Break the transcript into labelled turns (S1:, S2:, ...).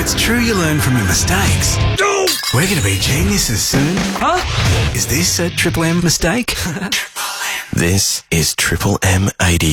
S1: it's true you learn from your mistakes. We're going to be geniuses soon. Huh? Is this a Triple M mistake? This is Triple M 80.